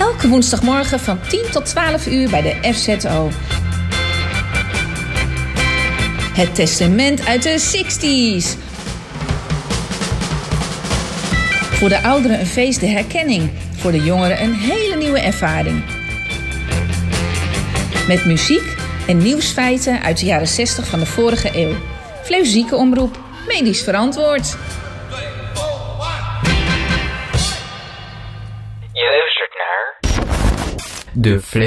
Elke woensdagmorgen van 10 tot 12 uur bij de FZO. Het testament uit de 60's. Voor de ouderen een feest der herkenning. Voor de jongeren een hele nieuwe ervaring. Met muziek en nieuwsfeiten uit de jaren 60 van de vorige eeuw. Flevo Ziekenomroep, medisch verantwoord. Je luistert naar de Flevo